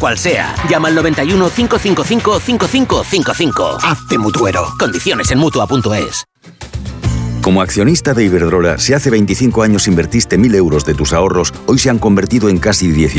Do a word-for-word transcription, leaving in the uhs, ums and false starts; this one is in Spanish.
cual sea. Llama al noventa y uno, cinco cinco cinco, cinco cinco cinco cinco. Hazte mutuero. Condiciones en mutua punto es. Como accionista de Iberdrola, si hace veinticinco años invertiste mil euros de tus ahorros, hoy se han convertido en casi dieciocho.